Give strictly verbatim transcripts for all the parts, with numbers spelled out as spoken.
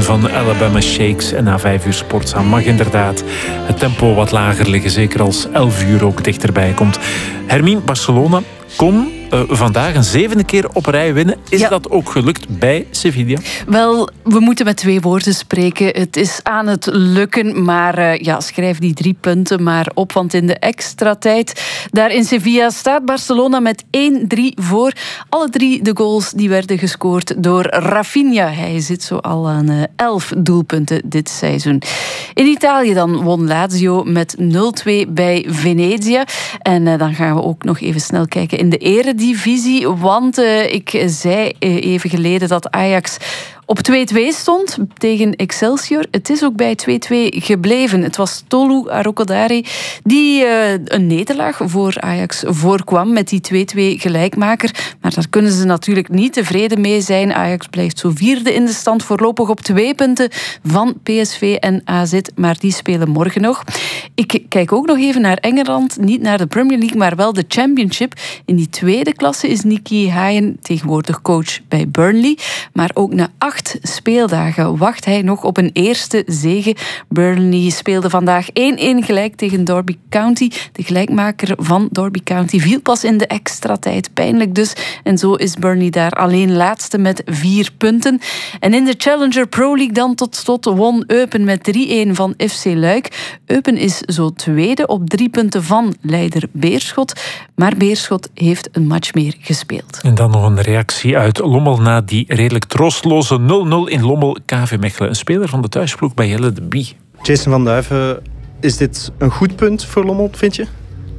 van Alabama Shakes. En na vijf uur Sportzaal mag inderdaad het tempo wat lager liggen. Zeker als elf uur ook dichterbij komt. Hermine, Barcelona kon uh, vandaag een zevende keer op rij winnen. Is ja. dat ook gelukt bij Sevilla? Wel, we moeten met twee woorden spreken. Het is aan het lukken, maar uh, ja, schrijf die drie punten maar op. Want in de extra tijd daar in Sevilla staat Barcelona met één drie voor. Alle drie de goals die werden gescoord door Rafinha. Hij zit zo al aan uh, elf doelpunten dit seizoen. In Italië dan won Lazio met nul twee bij Venezia. En uh, dan gaan we ook nog even snel kijken in de eredivisie. Want uh, ik zei uh, even geleden dat Ajax op twee twee stond tegen Excelsior. Het is ook bij twee twee gebleven. Het was Tolu Arokodare die uh, een nederlaag voor Ajax voorkwam met die twee twee gelijkmaker. Maar daar kunnen ze natuurlijk niet tevreden mee zijn. Ajax blijft zo vierde in de stand, voorlopig op twee punten van P S V en A Z. Maar die spelen morgen nog. Ik kijk ook nog even naar Engeland. Niet naar de Premier League, maar wel de Championship. In die tweede klasse is Nicky Hayen tegenwoordig coach bij Burnley. Maar ook na acht speeldagen wacht hij nog op een eerste zege. Burnley speelde vandaag één één gelijk tegen Derby County. De gelijkmaker van Derby County viel pas in de extra tijd. Pijnlijk dus. En zo is Burnley daar alleen laatste met vier punten. En in de Challenger Pro League dan tot slot won Eupen met drie één van F C Luik. Eupen is zo tweede op drie punten van leider Beerschot. Maar Beerschot heeft een match meer gespeeld. En dan nog een reactie uit Lommel na die redelijk troostloze nul nul in Lommel. K V Mechelen, een speler van de thuisploeg bij Jelle de Bie. Jason van Duiven, is dit een goed punt voor Lommel, vind je?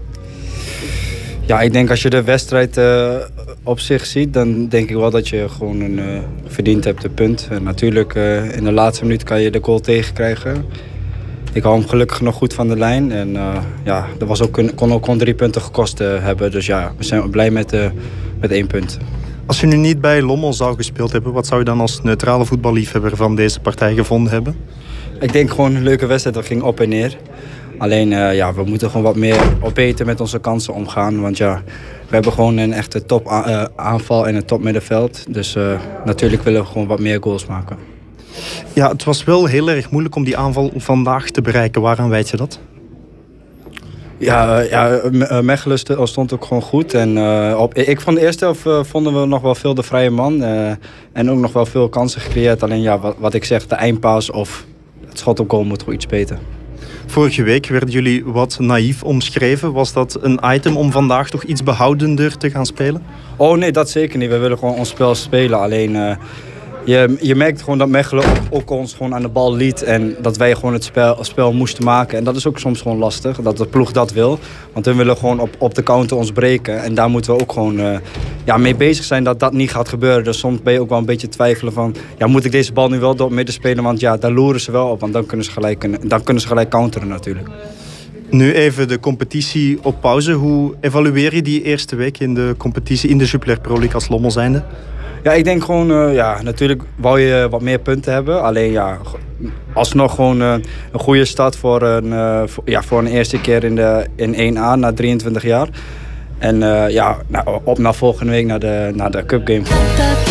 Ja, ik denk als je de wedstrijd uh, op zich ziet, dan denk ik wel dat je gewoon een uh, verdiend hebt een punt. En natuurlijk, uh, in de laatste minuut kan je de goal tegenkrijgen. Ik hou hem gelukkig nog goed van de lijn. En uh, ja, dat was ook, kon ook gewoon drie punten gekost uh, hebben. Dus ja, we zijn blij met, uh, met één punt. Als je nu niet bij Lommel zou gespeeld hebben, wat zou je dan als neutrale voetballiefhebber van deze partij gevonden hebben? Ik denk gewoon een leuke wedstrijd, dat ging op en neer. Alleen, uh, ja, we moeten gewoon wat meer op beter met onze kansen omgaan. Want ja, we hebben gewoon een echte top uh, aanval en een top middenveld. Dus uh, natuurlijk willen we gewoon wat meer goals maken. Ja, het was wel heel erg moeilijk om die aanval vandaag te bereiken. Waaraan wijt je dat? Ja, ja, Mechelen stond ook gewoon goed. En, uh, op, ik vond de eerste helft uh, vonden we nog wel veel de vrije man. Uh, en ook nog wel veel kansen gecreëerd. Alleen ja, wat, wat ik zeg, de eindpaas of het schot op goal moet gewoon iets beter. Vorige week werden jullie wat naïef omschreven. Was dat een item om vandaag toch iets behoudender te gaan spelen? Oh nee, dat zeker niet. We willen gewoon ons spel spelen. Alleen uh, je, je merkt gewoon dat Mechelen ook, ook ons gewoon aan de bal liet. En dat wij gewoon het spel, spel moesten maken. En dat is ook soms gewoon lastig. Dat de ploeg dat wil. Want we willen gewoon op, op de counter ons breken. En daar moeten we ook gewoon uh, ja, mee bezig zijn dat dat niet gaat gebeuren. Dus soms ben je ook wel een beetje twijfelen van... Ja, moet ik deze bal nu wel door het midden spelen? Want ja, daar loeren ze wel op. Want dan kunnen ze gelijk, dan kunnen ze gelijk counteren natuurlijk. Nu even de competitie op pauze. Hoe evalueer je die eerste week in de competitie in de Jupiler Pro League als Lommel zijnde? Ja, ik denk gewoon, uh, ja, natuurlijk wou je wat meer punten hebben. Alleen ja, alsnog gewoon uh, een goede start voor een, uh, voor, ja, voor een eerste keer in, de, in één A na drieëntwintig jaar. En uh, ja, nou, op naar volgende week naar de, naar de Cup Game.